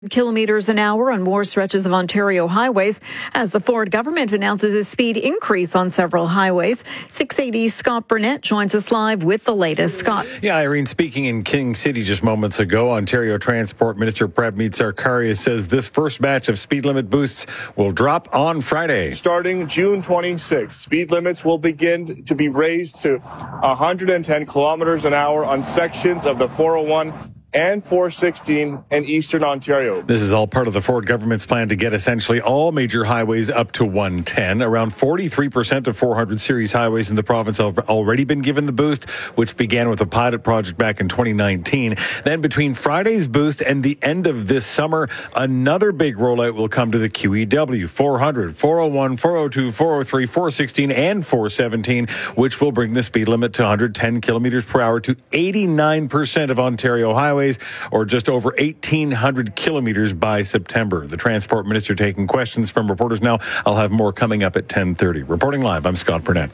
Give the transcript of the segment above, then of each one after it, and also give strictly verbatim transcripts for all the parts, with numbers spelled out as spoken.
Kilometers an hour on more stretches of Ontario highways as the Ford government announces a speed increase on several highways. six eighty's Scott Burnett joins us live with the latest. Scott. Yeah, Irene, speaking in King City just moments ago, Ontario Transport Minister Prabmeet Sarkaria says this first batch of speed limit boosts will drop on Friday. Starting June twenty-sixth, speed limits will begin to be raised to one hundred ten kilometers an hour on sections of the four oh one and four sixteen in Eastern Ontario. This is all part of the Ford government's plan to get essentially all major highways up to one ten. Around forty-three percent of four hundred series highways in the province have already been given the boost, which began with a pilot project back in twenty nineteen. Then between Friday's boost and the end of this summer, another big rollout will come to the Q E W. four hundred, four oh one, four oh two, four oh three, four sixteen, and four seventeen, which will bring the speed limit to one hundred ten kilometers per hour to eighty-nine percent of Ontario highways, or just over eighteen hundred kilometers by September. The Transport Minister taking questions from reporters now. I'll have more coming up at ten thirty. Reporting live, I'm Scott Burnett.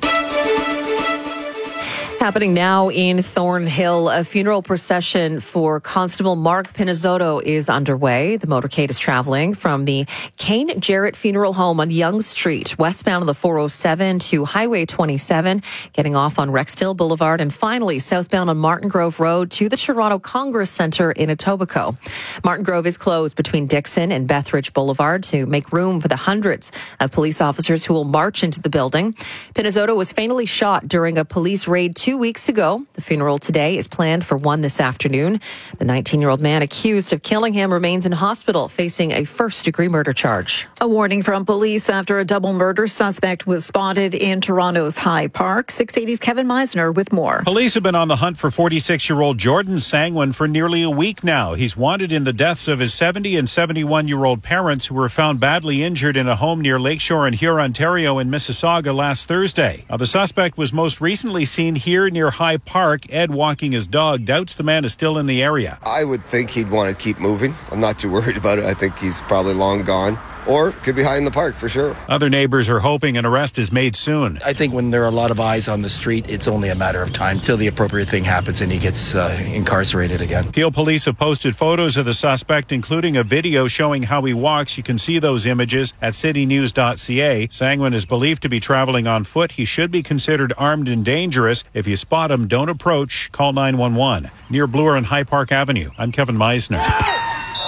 Happening now in Thornhill, a funeral procession for Constable Mark Pinizzotto is underway. The motorcade is traveling from the Kane Jarrett Funeral Home on Yonge Street, westbound on the four oh seven to Highway twenty-seven, getting off on Rexdale Boulevard, and finally southbound on Martin Grove Road to the Toronto Congress Centre in Etobicoke. Martin Grove is closed between Dixon and Bethridge Boulevard to make room for the hundreds of police officers who will march into the building. Pinizzotto was fatally shot during a police raid two weeks ago. The funeral today is planned for one this afternoon. The nineteen-year-old man accused of killing him remains in hospital, facing a first-degree murder charge. A warning from police after a double murder suspect was spotted in Toronto's High Park. six eighty's Kevin Meisner with more. Police have been on the hunt for forty-six-year-old Jordan Sangwin for nearly a week now. He's wanted in the deaths of his seventy and seventy-one-year-old parents who were found badly injured in a home near Lakeshore and Huron, Ontario in Mississauga last Thursday. Now, the suspect was most recently seen here near High Park. Ed, walking his dog, doubts the man is still in the area. I would think he'd want to keep moving. I'm not too worried about it. I think he's probably long gone. Or could be high in the park for sure. Other neighbors are hoping an arrest is made soon. I think when there are a lot of eyes on the street, it's only a matter of time till the appropriate thing happens and he gets uh, incarcerated again. Peel police have posted photos of the suspect, including a video showing how he walks. You can see those images at city news dot c a. Sangwin is believed to be traveling on foot. He should be considered armed and dangerous. If you spot him, don't approach. Call nine one one. Near Bloor and High Park Avenue, I'm Kevin Meisner.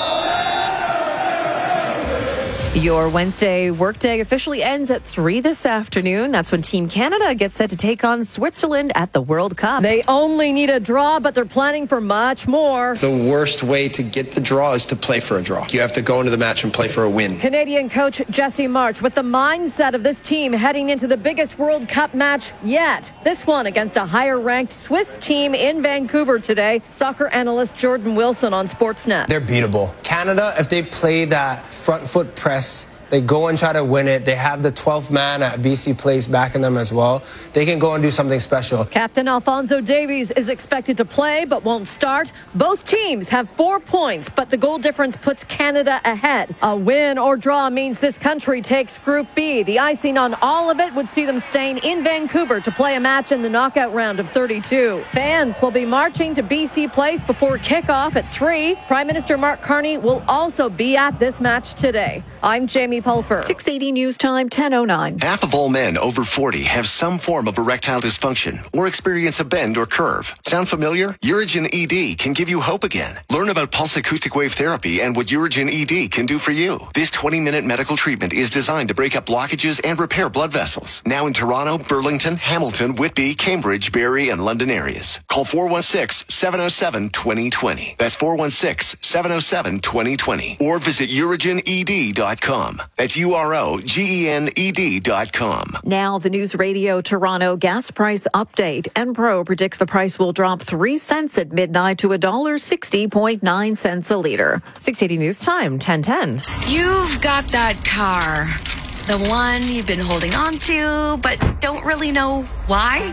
Your Wednesday workday officially ends at three this afternoon. That's when Team Canada gets set to take on Switzerland at the World Cup. They only need a draw, but they're planning for much more. The worst way to get the draw is to play for a draw. You have to go into the match and play for a win. Canadian coach Jesse March with the mindset of this team heading into the biggest World Cup match yet. This one against a higher-ranked Swiss team in Vancouver today. Soccer analyst Jordan Wilson on Sportsnet. They're beatable. Canada, if they play that front foot press, they go and try to win it. They have the twelfth man at B C Place backing them as well. They can go and do something special. Captain Alphonso Davies is expected to play but won't start. Both teams have four points, but the goal difference puts Canada ahead. A win or draw means this country takes Group B. The icing on all of it would see them staying in Vancouver to play a match in the knockout round of thirty-two. Fans will be marching to B C Place before kickoff at three. Prime Minister Mark Carney will also be at this match today. I'm Jamie Pulfer. six eighty News Time, ten oh nine. Half of all men over forty have some form of erectile dysfunction or experience a bend or curve. Sound familiar? Urigen E D can give you hope again. Learn about pulse acoustic wave therapy and what Urigen E D can do for you. This twenty-minute medical treatment is designed to break up blockages and repair blood vessels. Now in Toronto, Burlington, Hamilton, Whitby, Cambridge, Barrie, and London areas. Call four one six, seven oh seven, two oh two oh. That's four one six, seven oh seven, two oh two oh. Or visit urigen e d dot com. That's U R O G E N E D dot com. Now, the News Radio Toronto gas price update. Enpro predicts the price will drop three cents at midnight to one dollar sixty point nine cents a litre. six eighty News Time, ten ten. You've got that car. The one you've been holding on to, but don't really know why.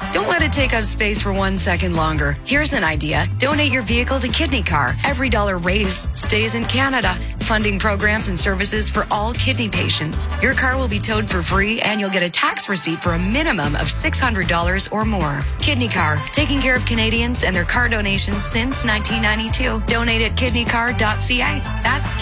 Don't let it take up space for one second longer. Here's an idea. Donate your vehicle to Kidney Car. Every dollar raised stays in Canada, funding programs and services for all kidney patients. Your car will be towed for free, and you'll get a tax receipt for a minimum of six hundred dollars or more. Kidney Car, taking care of Canadians and their car donations since nineteen ninety-two. Donate at kidney car dot c a. That's